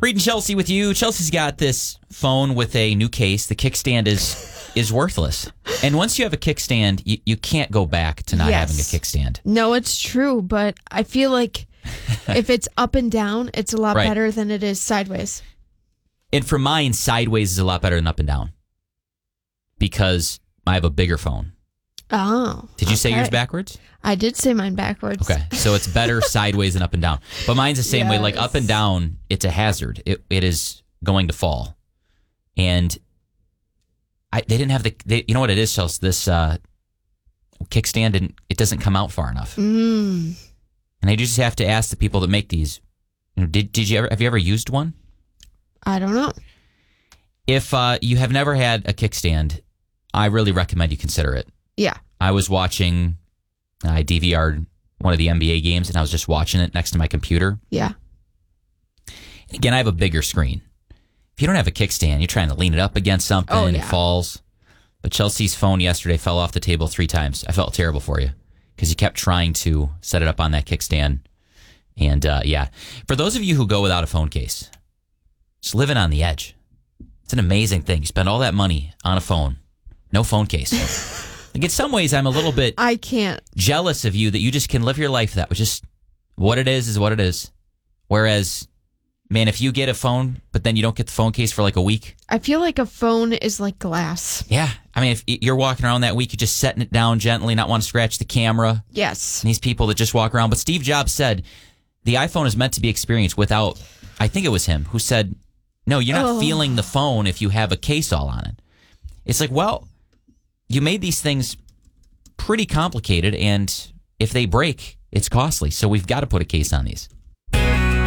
Reed and Chelsea with you. Chelsea's got this phone with a new case. The kickstand is worthless. And once you have a kickstand, you can't go back to not having a kickstand. No, it's true, but I feel like if it's up and down, it's a lot better than it is sideways. And for mine, sideways is a lot better than up and down because I have a bigger phone. Oh. Did you say yours backwards? I did say mine backwards. Okay, so it's better sideways than up and down. But mine's the same way. Like up and down, it's a hazard. It is going to fall. And they didn't have you know what it is, Chelsea? This kickstand, it doesn't come out far enough. And I just have to ask the people that make these, have you ever used one? I don't know. If you have never had a kickstand, I really recommend you consider it. Yeah. I was watching, I DVR'd one of the NBA games, and I was just watching it next to my computer. Yeah. And again, I have a bigger screen. If you don't have a kickstand, you're trying to lean it up against something, and it falls. But Chelsea's phone yesterday fell off the table 3 times. I felt terrible for you because you kept trying to set it up on that kickstand. And for those of you who go without a phone case, just living on the edge. It's an amazing thing. You spend all that money on a phone, no phone case. Like in some ways, I'm a little bit jealous of you that you just can live your life that way. Just what it is what it is. Whereas, man, if you get a phone, but then you don't get the phone case for like a week. I feel like a phone is like glass. Yeah. I mean, if you're walking around that week, you're just setting it down gently, not want to scratch the camera. Yes. And these people that just walk around. But Steve Jobs said the iPhone is meant to be experienced without, I think it was him who said, no, you're not feeling the phone if you have a case all on it. It's like, well, you made these things pretty complicated, and if they break, it's costly. So we've got to put a case on these.